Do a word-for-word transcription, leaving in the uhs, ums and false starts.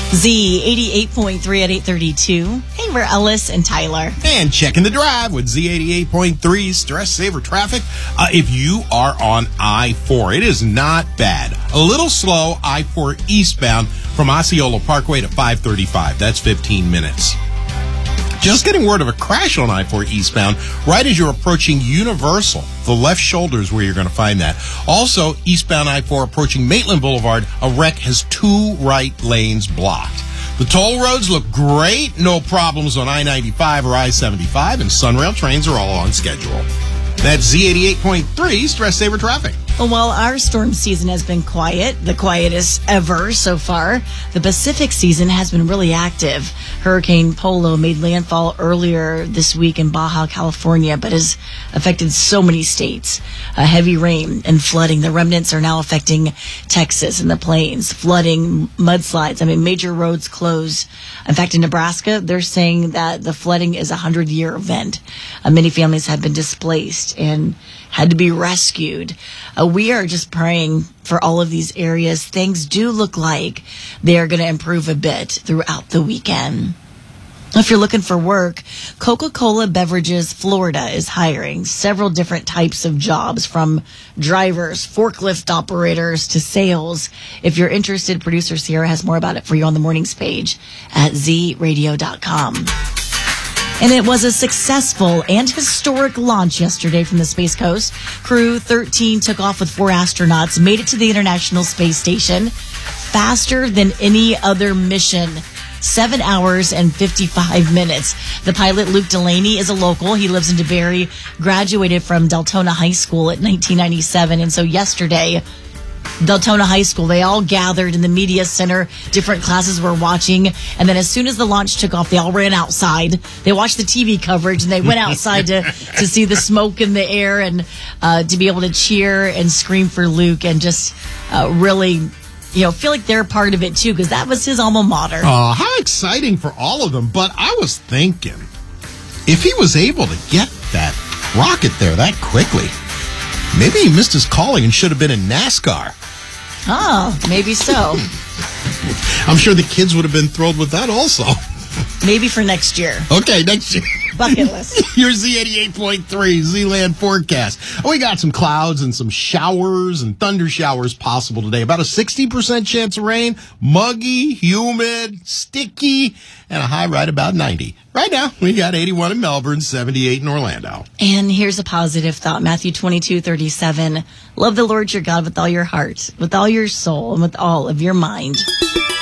Z eighty-eight point three at eight thirty-two. Hey, we're Ellis and Tyler. And checking the drive with Z eighty-eight point three Stress Saver Traffic. Uh, if you are on I four, it is not bad. A little slow, I four eastbound from Osceola Parkway to five thirty-five. That's fifteen minutes. Just getting word of a crash on I four eastbound right as you're approaching Universal. The left shoulder is where you're going to find that. Also, eastbound I four approaching Maitland Boulevard, a wreck has two right lanes blocked. The toll roads look great. No problems on I ninety-five or I seventy-five, and Sunrail trains are all on schedule. That's Z eighty-eight point three Stress Saver Traffic. Well, while our storm season has been quiet, the quietest ever so far, the Pacific season has been really active. Hurricane Polo made landfall earlier this week in Baja California, but has affected so many states. Uh, heavy rain and flooding. The remnants are now affecting Texas and the plains. Flooding, mudslides. I mean, major roads closed. In fact, in Nebraska, they're saying that the flooding is a hundred-year event. Uh, many families have been displaced and had to be rescued. Uh, we are just praying for all of these areas. Things do look like they are going to improve a bit throughout the weekend. If you're looking for work, Coca-Cola Beverages Florida is hiring several different types of jobs, from drivers, forklift operators, to sales. If you're interested, producer Sierra has more about it for you on the mornings page at z radio dot com. And it was a successful and historic launch yesterday from the Space Coast. Crew thirteen took off with four astronauts, made it to the International Space Station faster than any other mission. Seven hours and fifty-five minutes. The pilot, Luke Delaney, is a local. He lives in DeBary, graduated from Deltona High School in nineteen ninety-seven. And so yesterday, Deltona High School, they all gathered in the media center. Different classes were watching. And then as soon as the launch took off, they all ran outside. They watched the T V coverage, and they went outside to, to see the smoke in the air, and uh, to be able to cheer and scream for Luke, and just uh, really, you know, feel like they're part of it too, because that was his alma mater. Oh, how exciting for all of them. But I was thinking, if he was able to get that rocket there that quickly, maybe he missed his calling and should have been in NASCAR. Oh, maybe so. I'm sure the kids would have been thrilled with that also. Maybe for next year. Okay, next year. Bucket list. Your Z eighty-eight point three Z-Land forecast. We got some clouds and some showers and thunder showers possible today. About a sixty percent chance of rain, muggy, humid, sticky, and a high right about ninety. Right now, we got eighty-one in Melbourne, seventy-eight in Orlando. And here's a positive thought. Matthew twenty-two thirty-seven. Love the Lord your God with all your heart, with all your soul, and with all of your mind.